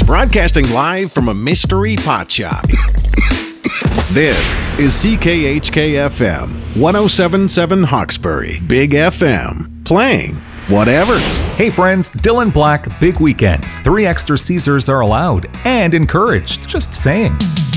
Broadcasting live from a mystery pot shop. This is CKHK-FM 107.7 Hawkesbury, Big FM, playing whatever. Hey friends, Dylan Black, Big Weekends. 3 extra Caesars are allowed and encouraged. Just saying.